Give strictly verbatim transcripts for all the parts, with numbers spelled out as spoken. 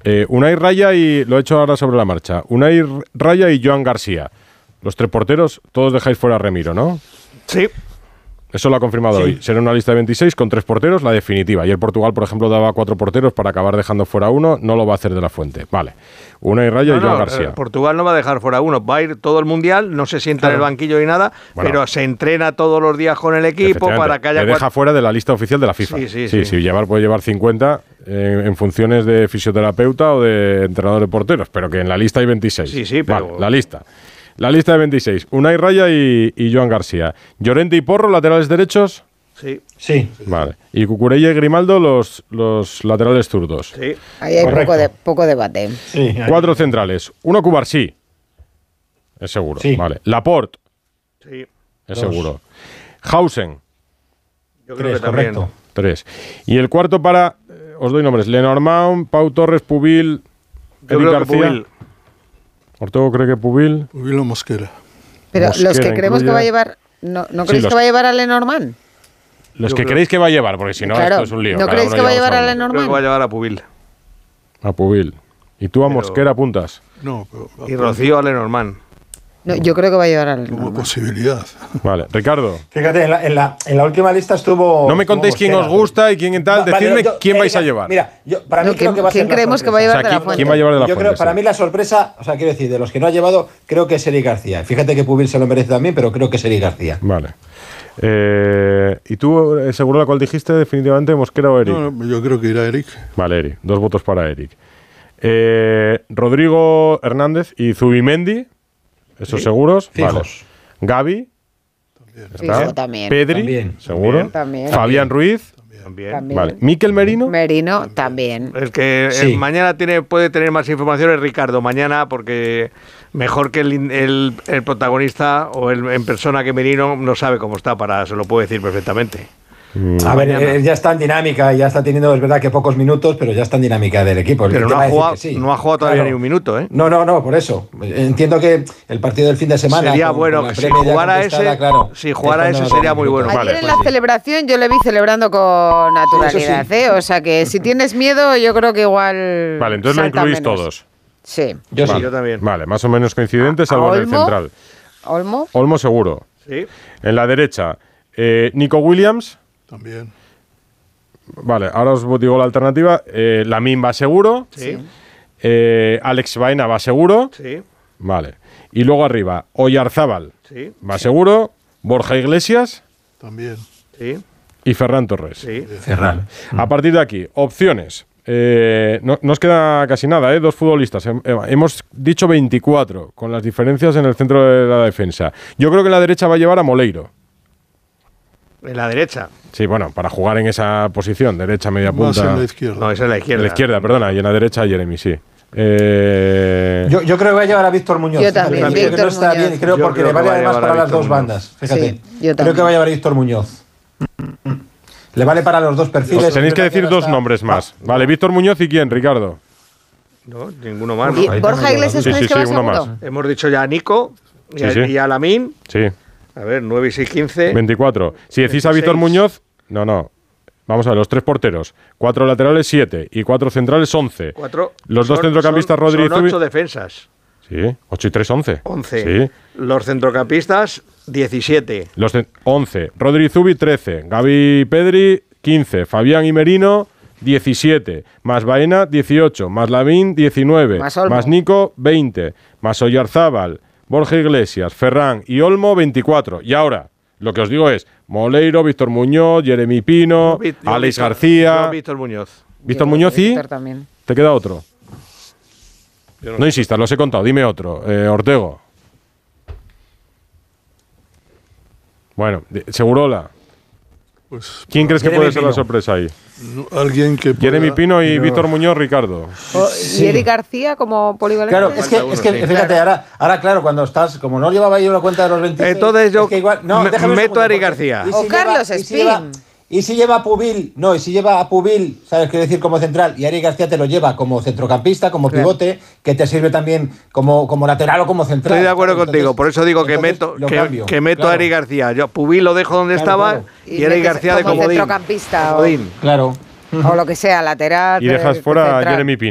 Eh, Unai Raya y... Lo he hecho ahora sobre la marcha. Unai Raya y Joan García. Los tres porteros, todos dejáis fuera a Remiro, ¿no? Sí. Eso lo ha confirmado sí. hoy. Será una lista de veintiséis con tres porteros, la definitiva. Y el Portugal, por ejemplo, daba cuatro porteros para acabar dejando fuera uno. No lo va a hacer de la Fuente. Vale. Unai Raya no, y Joan no, García. Eh, Portugal no va a dejar fuera uno. Va a ir todo el Mundial, no se sienta claro. en el banquillo ni nada, bueno, pero se entrena todos los días con el equipo para que haya... Le deja cuatro... fuera de la lista oficial de la FIFA. Sí, sí, sí. sí. sí llevar, puede llevar cincuenta eh, en funciones de fisioterapeuta o de entrenador de porteros, pero que en la lista hay veintiséis. Sí, sí, pero... Vale, la lista. La lista de veintiséis. Unai Raya y, y Joan García. Llorente y Porro, laterales derechos. Sí. Sí. Vale. Y Cucurella y Grimaldo, los, los laterales zurdos. Sí. Ahí hay poco, de, poco debate. Sí, Cuatro centrales. Uno Cubarsí. Es seguro. Sí. Vale. Laporte. Sí. Es Dos. seguro. Hausen. Yo creo Tres, que también. correcto. Tres. Y el cuarto para... Eh, os doy nombres. Lenormand, Pau Torres, Pubil, Yo Eric creo García. que Pubil. Ortego cree que Pubil. Pubil o Mosquera. Pero Mosquera los que creemos incluye... que va a llevar... ¿No, no creéis Sí, los... que va a llevar a Lenormand? Los Yo que creo... creéis que va a llevar, porque si no, claro, esto es un lío. ¿No Cada creéis uno que va a llevar a uno. Lenormand? Creo que va a llevar a Pubil. A Pubil. ¿Y tú a Pero... Mosquera apuntas? No, pero... Y Rocío a Lenormand. No, yo creo que va a llevar a Como Lenormand. posibilidad. Vale. Ricardo. Fíjate, en la, en, la, en la última lista estuvo... No me contéis quién os gusta y quién tal. Vale, Decidme yo, quién eh, vais mira, a llevar. Mira, yo, para mí No, creo ¿quién, que va a ser ¿quién la creemos que sorpresa. va a llevar O sea, de la ¿quién, Fuente? ¿quién va a llevar de la Yo Fuente? creo, para Sí. mí la sorpresa, o sea, quiero decir, de los que no ha llevado, creo que es Eric García. Fíjate que Pubil se lo merece también, pero creo que es Eric García. Vale. Eh, ¿Y tú, eh, seguro la cual dijiste definitivamente, Mosquera o Eric? No, no, yo creo que irá Eric. Vale, Eric. Dos votos para Eric. Eh, Rodrigo Hernández y Zubimendi. ¿Esos Sí. seguros? Fijos. Vale. Gavi. Fijo también. Pedri. También. Seguro. También. Fabián Ruiz. También. También. Vale. Mikel Merino. Merino también. El que Sí. el mañana tiene, puede tener más información es Ricardo. Mañana, porque mejor que el, el, el protagonista o el en persona que Merino no sabe cómo está, para se lo puede decir perfectamente. A ver, Mañana. eh, ya está en dinámica, ya está teniendo, es verdad que pocos minutos, pero ya está en dinámica del equipo. El Pero no tema ha, es decir jugado, que sí. no ha jugado todavía Claro. ni un minuto, ¿eh? No, no, no, por eso. Entiendo que el partido del fin de semana... Sería con- bueno con la que si Premier ya jugara conquistada, ese, claro, si jugara es cuando ese no sería da muy minutos. bueno. Ayer Vale, en pues la sí. celebración yo le vi celebrando con naturalidad, Sí, ¿eh? O sea que si tienes miedo, yo creo que igual. Vale, entonces lo salta incluís menos. todos. Sí. Yo Sí, sí. yo también. Vale, más o menos coincidentes, ¿A salvo en el Olmo? central. Olmo. Olmo seguro. Sí. En la derecha, eh, Nico Williams. También. Vale, ahora os digo la alternativa. Eh, Lamine va seguro. Sí. Eh, Alex Baena va seguro. Sí. Vale. Y luego arriba, Oyarzábal Sí. va seguro. Borja Iglesias También. Sí. y Ferran Torres. Sí. Ferran. A partir de aquí, opciones. Eh, no, no os queda casi nada, ¿eh? Dos futbolistas. Hem- eh, hemos dicho veinticuatro, con las diferencias en el centro de la defensa. Yo creo que en la derecha va a llevar a Moleiro. En la derecha. Sí, bueno, para jugar en esa posición, derecha, media Más punta. en la izquierda. No, esa es la En izquierda. la izquierda, perdona, y en la derecha Jeremy, sí. Eh, Yo, yo creo que va a llevar a Víctor Muñoz. Yo también, Fíjate, creo que Víctor no está Muñoz. bien, creo Yo porque creo le que vale va a además llevar a para las Víctor dos Muñoz. bandas. Fíjate. Sí, yo creo también. que va a llevar a Víctor Muñoz. Le vale para los dos perfiles. os tenéis que Es verdad decir no dos está- nombres más. Vale, Víctor Muñoz y quién, Ricardo. No, ninguno más. ¿Y ¿no? ahí Borja también Iglesias Sí, creéis sí, que va sí, uno seguro? más. Hemos dicho ya a Nico y, Sí, a, sí. y a Lamine. Sí, A ver, nueve y seis, quince. veinticuatro. Si decís a Víctor veintiséis. Muñoz, no, no. Vamos a ver, los tres porteros. Cuatro laterales, siete. Y cuatro centrales, once. Cuatro. Los dos Son- centrocampistas, son- Rodri y Son Zubi. ocho defensas. Sí, ocho y tres, once. once. Sí. Los centrocampistas, diecisiete. Los cen- once. Rodri y Zubi, trece. Gavi y Pedri, quince. Fabián y Merino, diecisiete. Más Baena, dieciocho. Más Lavín, diecinueve. Más Olmo. Más Nico, veinte. Más Oyarzábal, Borja Iglesias, Ferran y Olmo, veinticuatro. Y ahora, lo que os digo es Moleiro, Víctor Muñoz, Jeremy Pino, Yo, yo, Alex Víctor- García. yo, Víctor Muñoz. Víctor Yo, Muñoz y... Víctor también. ¿Te queda otro? Yo No insistas, los he contado. Dime otro. Eh, Ortego. Bueno, de- Segurola. Pues ¿Quién crees que Jeremy puede ser la Pino. sorpresa ahí? no- alguien que pueda- Jeremy Pino y Víctor Muñoz, Ricardo. O- Sí. ¿Y Eric García como polivalente? Claro, es que, Falta es uno, que sí. fíjate, Claro. ahora, ahora claro, cuando estás, como no llevaba yo la cuenta de los veintiséis... Entonces yo es que igual- no, me- déjame un meto segundo, a Eric porque- García. ¿y O Carlos y si lleva- Espín. Y si lleva a Pubil, no, y si lleva a Pubil, ¿sabes qué decir? Como central, y Eric García te lo lleva como centrocampista, como Claro. pivote, que te sirve también como, como lateral o como central. Estoy de acuerdo ¿sabes? contigo, Entonces- por eso digo que entonces meto, lo que, cambio, que meto claro. a Eric García. Yo Pubil lo dejo donde Claro, estaba claro. y, Y Eric metes García de como comodín. centrocampista o- Comodín. Claro. O lo que sea, lateral. Y dejas eh, fuera a central. Jeremy Pino.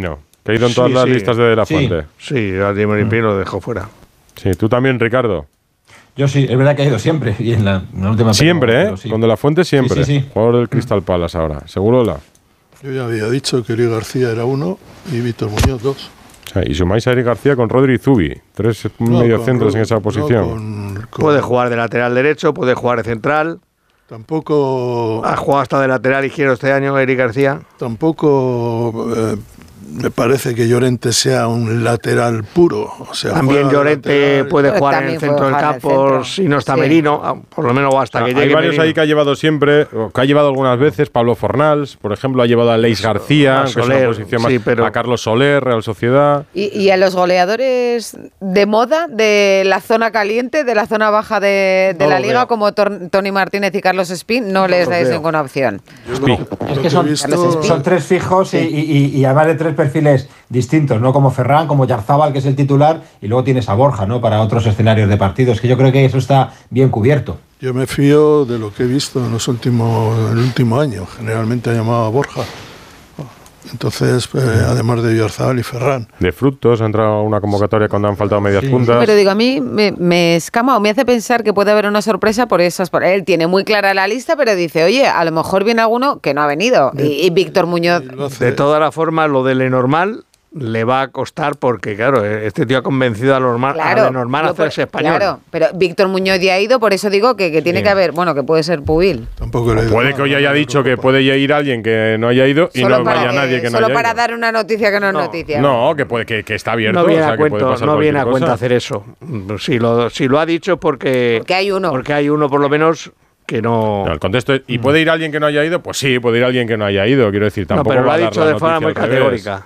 que ha ido en todas Sí, las sí. listas de, de la Sí. Fuente. Sí, a Jimmy Pin lo dejó fuera. Sí, tú también, Ricardo. Yo sí, es verdad que ha ido siempre. Y en la, en la última Siempre, pero- ¿eh? pero sí. Con De la Fuente siempre. Sí, sí, sí. Jugador del Crystal Palace ahora. Segurola. Yo ya había dicho que Eric García era uno y Víctor Muñoz dos. O sea, y sumáis a Eric García con Rodri y Zubi. Tres No, mediocentros con en esa Ro- posición. no, con- con- Puede jugar de lateral derecho, puede jugar de central. Tampoco, Ha jugado hasta de lateral izquierdo este año, Eric García. tampoco eh, me parece que Llorente sea un lateral puro. O sea, También juega de Llorente lateral. puede Pues jugar en también el puede centro del jugar en el campo centro. si no está Sí. Merino, ah, por lo menos hasta O sea, que hay llegue varios Merino. ahí que ha llevado siempre, o que ha llevado algunas veces. Pablo Fornals, por ejemplo, ha llevado a Leis García, a aunque es Soler, una posición más. sí, pero- A Carlos Soler, Real Sociedad. Y, y a los goleadores de moda de la zona caliente, de la zona baja de, de No la lo liga, veo. como Tor- Tony Martínez y Carlos Spin, no les los dais veo. ninguna opción. Yo Spi. lo- Es lo que he son, visto- son tres fijos y, y- y además de tres perfiles distintos, ¿no? Como Ferran, como Yarzábal, que es el titular, y luego tienes a Borja, ¿no? Para otros escenarios de partidos, que yo creo que eso está bien cubierto. Yo me fío de lo que he visto en los últimos, en el último año. Generalmente ha llamado a Borja. Entonces, eh, además de Villarzábal y Ferran. De Frutos, ha entrado a una convocatoria cuando han faltado medias Sí. puntas. Pero digo, a mí me, me escama o me hace pensar que puede haber una sorpresa por esas. Por, él tiene muy clara la lista, pero dice, oye, a lo mejor viene alguno que no ha venido. Y, y Víctor Muñoz. Y lo hace- De todas las formas, lo de Lenormand le va a costar porque, claro, este tío ha convencido a, Norma, Claro, a Lenormand a yo por- hacerse español. Claro, pero Víctor Muñoz ya ha ido, por eso digo que, que tiene Sí. que haber, bueno, que puede ser Pubil. Tampoco le he ido Puede mal, que hoy ¿no? haya En dicho que Europa. puede ir alguien que no haya ido y Solo no para vaya que- nadie que no Solo haya para ido. dar una noticia que no es No. noticia. No, que puede que, que está abierto. No viene o sea, a que puede cuento, pasar no viene a cualquier cuenta cosa. hacer eso. Si lo, si lo ha dicho es porque, Porque hay uno. porque hay uno por lo menos que no. No, el contexto es, ¿y puede ir alguien que no haya ido? Pues sí, puede ir alguien que no haya ido. Quiero decir, No, tampoco pero lo va ha a dar dicho la de forma muy noticia al revés. categórica.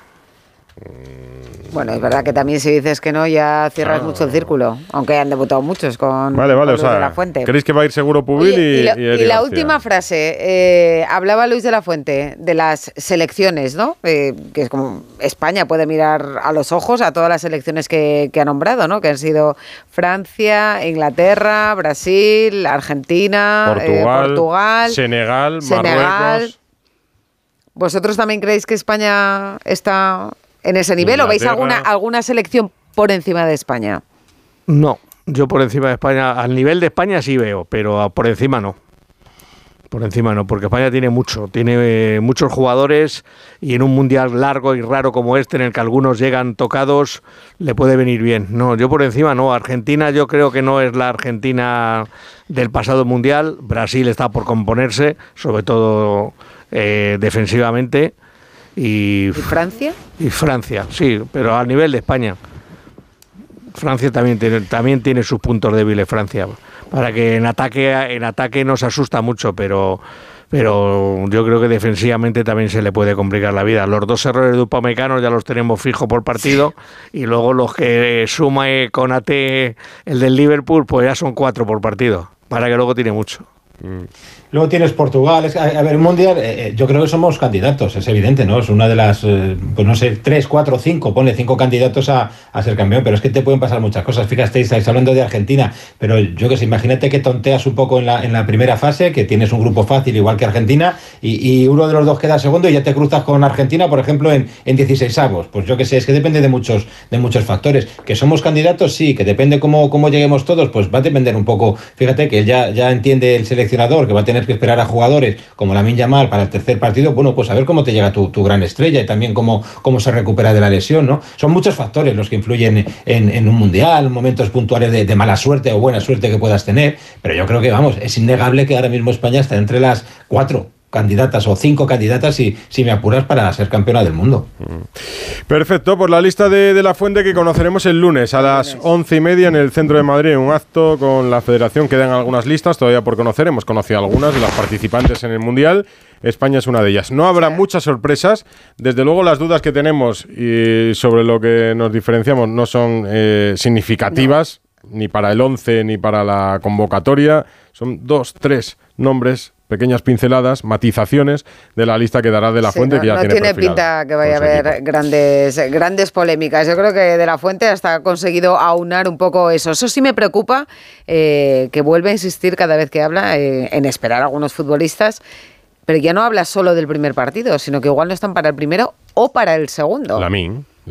Bueno, es verdad que también si dices que no, ya cierras Claro. mucho el círculo. Aunque han debutado muchos con, Vale, vale, con o Luis de sea, la Fuente. ¿creéis que va a ir seguro Pubil Oye, y, y, la, y y Eric la García? última frase, eh, hablaba Luis de la Fuente de las selecciones, ¿no? Eh, que es como España puede mirar a los ojos a todas las selecciones que, que ha nombrado, ¿no? Que han sido Francia, Inglaterra, Brasil, Argentina, eh, Portugal, Portugal, Senegal, Senegal. Marruecos. ¿Vosotros también creéis que España está en ese nivel o veis Inglaterra. alguna, alguna selección por encima de España? No, yo por encima de España, al nivel de España sí veo, pero por encima no. Por encima no, porque España tiene mucho, tiene eh, muchos jugadores y en un mundial largo y raro como este, en el que algunos llegan tocados, le puede venir bien. No, yo por encima no. Argentina yo creo que no es la Argentina del pasado mundial. Brasil está por componerse, sobre todo eh, defensivamente. Y, ¿Y Francia? y Francia, sí, pero a nivel de España. Francia también tiene, también tiene sus puntos débiles, Francia. Para que en ataque, en ataque nos asusta mucho, pero, pero yo creo que defensivamente también se le puede complicar la vida. Los dos errores de Upamecano ya los tenemos fijos por partido, y luego los que suma Konate, el del Liverpool, pues ya son cuatro por partido. Para que luego tiene mucho. Luego tienes Portugal. Es, a, a ver, el Mundial, eh, eh, yo creo que somos candidatos, es evidente, ¿no? Es una de las, eh, pues no sé, tres, cuatro, cinco, pone cinco candidatos a, a ser campeón, pero es que te pueden pasar muchas cosas. Fíjate, estáis hablando de Argentina, pero yo que sé, imagínate que tonteas un poco en la, en la primera fase, que tienes un grupo fácil igual que Argentina, y, y uno de los dos queda segundo y ya te cruzas con Argentina, por ejemplo, en, en dieciseisavos. Pues yo que sé, es que depende de muchos, de muchos factores. ¿Que somos candidatos? Sí. ¿Que depende cómo, cómo lleguemos todos? Pues va a depender un poco. Fíjate que ya, ya entiende el seleccionador que va a tener que esperar a jugadores como Lamine Yamal para el tercer partido. Bueno, pues a ver cómo te llega tu, tu gran estrella y también cómo, cómo se recupera de la lesión, ¿no? Son muchos factores los que influyen en, en un mundial, momentos puntuales de, de mala suerte o buena suerte que puedas tener, pero yo creo que, vamos, es innegable que ahora mismo España está entre las cuatro candidatas o cinco candidatas, si, si me apuras, para ser campeona del mundo. Perfecto, pues la lista de, de la Fuente que conoceremos el lunes a las once y media en el centro de Madrid, un acto con la Federación. Quedan algunas listas todavía por conocer, hemos conocido algunas de las participantes en el Mundial. España es una de ellas. No habrá muchas sorpresas, desde luego las dudas que tenemos y sobre lo que nos diferenciamos no son eh, significativas, no. Ni para el once ni para la convocatoria. Son dos, tres nombres, pequeñas pinceladas, matizaciones de la lista que dará De la Fuente, sí, no, que ya no tiene tiene perfilado pinta que vaya a con su haber equipo. grandes, grandes polémicas. Yo creo que De la Fuente hasta ha conseguido aunar un poco eso. Eso sí me preocupa, eh, que vuelve a insistir cada vez que habla eh, en esperar a algunos futbolistas, pero ya no habla solo del primer partido, sino que igual no están para el primero o para el segundo. Lamine.